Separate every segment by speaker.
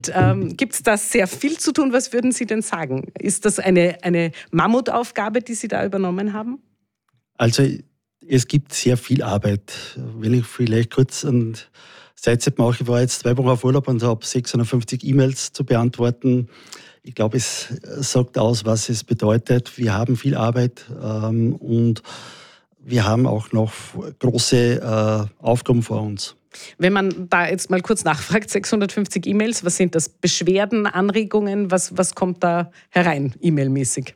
Speaker 1: Gibt es da sehr viel zu tun? Was würden Sie denn sagen? Ist das eine Mammutaufgabe, die Sie da übernommen haben?
Speaker 2: Also es gibt sehr viel Arbeit. Wenn ich vielleicht kurz einen Sidestep mache, ich war jetzt 2 Wochen auf Urlaub und habe 650 E-Mails zu beantworten. Ich glaube, es sagt aus, was es bedeutet. Wir haben viel Arbeit und wir haben auch noch große Aufgaben vor uns.
Speaker 1: Wenn man da jetzt mal kurz nachfragt, 650 E-Mails, was sind das? Beschwerden, Anregungen, was kommt da herein, E-Mail-mäßig?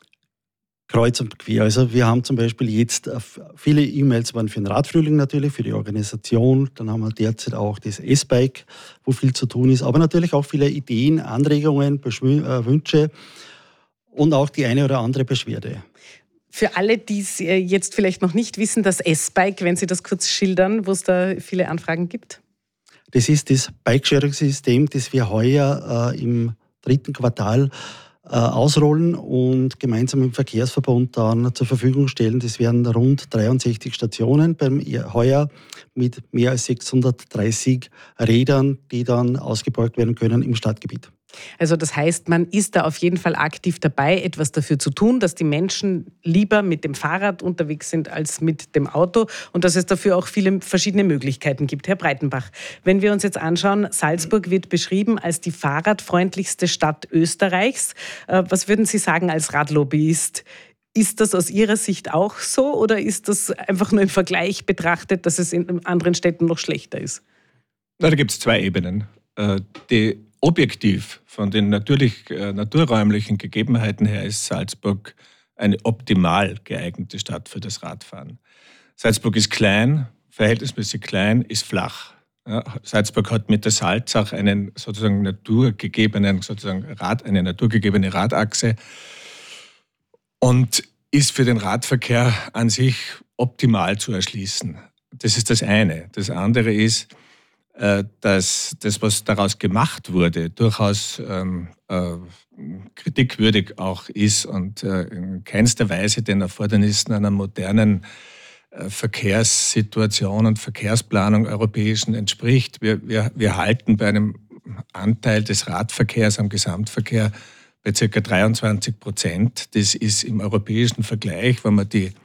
Speaker 2: Kreuz und quer. Also wir haben zum Beispiel jetzt viele E-Mails waren für den Radfrühling natürlich, für die Organisation. Dann haben wir derzeit auch das S-Bike, wo viel zu tun ist. Aber natürlich auch viele Ideen, Anregungen, Wünsche und auch die eine oder andere Beschwerde.
Speaker 1: Für alle, die es jetzt vielleicht noch nicht wissen, das S-Bike, wenn Sie das kurz schildern, wo es da viele Anfragen gibt?
Speaker 2: Das ist das Bike-Sharing-System, das wir heuer im 3. Quartal ausrollen und gemeinsam im Verkehrsverbund dann zur Verfügung stellen. Das werden rund 63 Stationen heuer mit mehr als 630 Rädern, die dann ausgeborgt werden können im Stadtgebiet.
Speaker 1: Also das heißt, man ist da auf jeden Fall aktiv dabei, etwas dafür zu tun, dass die Menschen lieber mit dem Fahrrad unterwegs sind als mit dem Auto und dass es dafür auch viele verschiedene Möglichkeiten gibt. Herr Breitenbach, wenn wir uns jetzt anschauen, Salzburg wird beschrieben als die fahrradfreundlichste Stadt Österreichs. Was würden Sie sagen als Radlobbyist? Ist das aus Ihrer Sicht auch so oder ist das einfach nur im Vergleich betrachtet, dass es in anderen Städten noch schlechter ist?
Speaker 3: Na, da gibt es 2 Ebenen. Die objektiv von den naturräumlichen Gegebenheiten her ist Salzburg eine optimal geeignete Stadt für das Radfahren. Salzburg ist klein, verhältnismäßig klein, ist flach. Ja, Salzburg hat mit der Salzach eine naturgegebene Radachse und ist für den Radverkehr an sich optimal zu erschließen. Das ist das eine. Das andere ist, dass das, was daraus gemacht wurde, durchaus kritikwürdig auch ist und in keinster Weise den Erfordernissen einer modernen Verkehrssituation und Verkehrsplanung europäischen entspricht. Wir halten bei einem Anteil des Radverkehrs am Gesamtverkehr bei ca. 23%. Das ist im europäischen Vergleich, wenn man die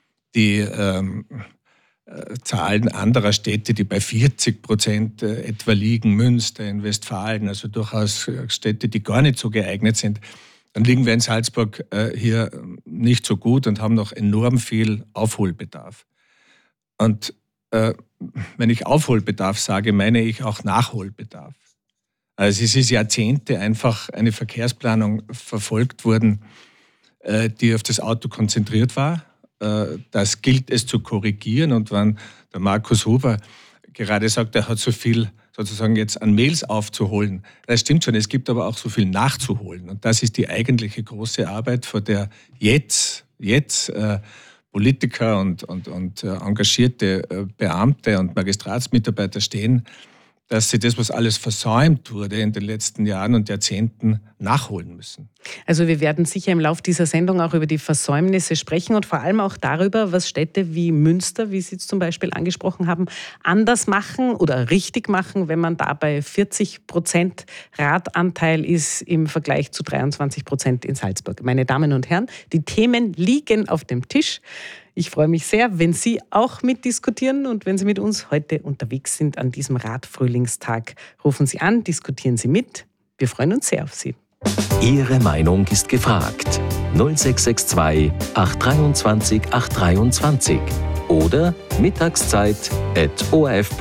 Speaker 3: Zahlen anderer Städte, die bei 40% etwa liegen, Münster, in Westfalen, also durchaus Städte, die gar nicht so geeignet sind, dann liegen wir in Salzburg hier nicht so gut und haben noch enorm viel Aufholbedarf. Und wenn ich Aufholbedarf sage, meine ich auch Nachholbedarf. Also es ist Jahrzehnte einfach eine Verkehrsplanung verfolgt worden, die auf das Auto konzentriert war. Das gilt es zu korrigieren. Und wenn der Markus Huber gerade sagt, er hat so viel sozusagen jetzt an Mails aufzuholen, das stimmt schon, es gibt aber auch so viel nachzuholen. Und das ist die eigentliche große Arbeit, vor der jetzt Politiker und engagierte Beamte und Magistratsmitarbeiter stehen, dass sie das, was alles versäumt wurde in den letzten Jahren und Jahrzehnten, nachholen müssen.
Speaker 1: Also wir werden sicher im Laufe dieser Sendung auch über die Versäumnisse sprechen und vor allem auch darüber, was Städte wie Münster, wie Sie es zum Beispiel angesprochen haben, anders machen oder richtig machen, wenn man da bei 40% Radanteil ist im Vergleich zu 23% in Salzburg. Meine Damen und Herren, die Themen liegen auf dem Tisch. Ich freue mich sehr, wenn Sie auch mitdiskutieren und wenn Sie mit uns heute unterwegs sind an diesem Radfrühlingstag. Rufen Sie an, diskutieren Sie mit. Wir freuen uns sehr auf Sie.
Speaker 4: Ihre Meinung ist gefragt. 0662 823 823 oder mittagszeit@orf.at.